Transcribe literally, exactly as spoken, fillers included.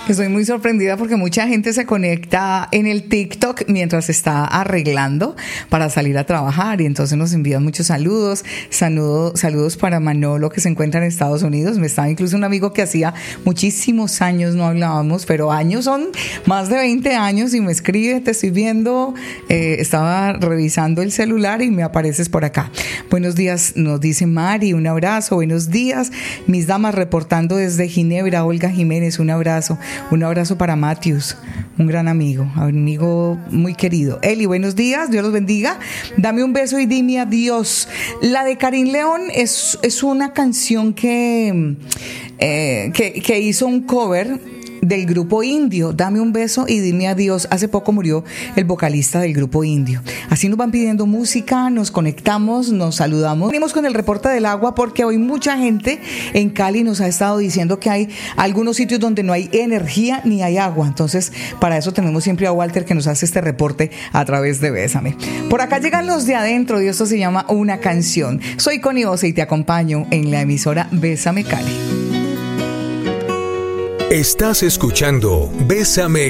Estoy muy sorprendida porque mucha gente se conecta en el TikTok mientras está arreglando para salir a trabajar y entonces nos envían muchos saludos. Saludo, saludos para Manolo que se encuentra en Estados Unidos. Me estaba incluso un amigo que hacía muchísimos años no hablábamos, pero años son más de veinte años y me escribe, te estoy viendo, eh, estaba revisando el celular y me apareces por acá. Buenos días, nos dice Mari, un abrazo. Buenos días, mis damas reportando desde Ginebra, Olga Jiménez, un abrazo. Un abrazo para Matthews, un gran amigo, amigo muy querido. Eli, buenos días, Dios los bendiga. Dame un beso y dime adiós. La de Karim León es, es una canción que, eh, que, que hizo un cover del grupo Indio. Dame un beso y dime adiós. Hace poco murió el vocalista del grupo Indio. Así nos van pidiendo música, nos conectamos, nos saludamos. Venimos con el reporte del agua porque hoy mucha gente en Cali nos ha estado diciendo que hay algunos sitios donde no hay energía ni hay agua. Entonces, para eso tenemos siempre a Walter que nos hace este reporte a través de Bésame. Por acá llegan los de adentro y esto se llama Una Canción. Soy Connie Ose y te acompaño en la emisora Bésame Cali. Estás escuchando Bésame